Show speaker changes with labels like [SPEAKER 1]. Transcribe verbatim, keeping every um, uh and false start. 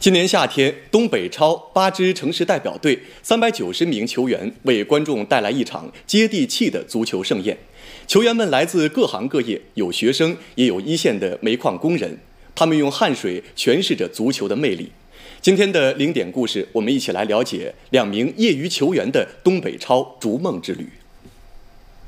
[SPEAKER 1] 今年夏天，东北超八支城市代表队三百九十名球员为观众带来一场接地气的足球盛宴。球员们来自各行各业，有学生，也有一线的煤矿工人。他们用汗水诠释着足球的魅力。今天的零点故事，我们一起来了解两名业余球员的东北超逐梦之旅。